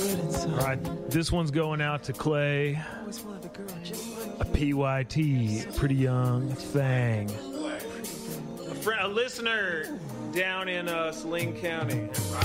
All right, this one's going out to Clay. A PYT, pretty young thing. A listener down in Saline County.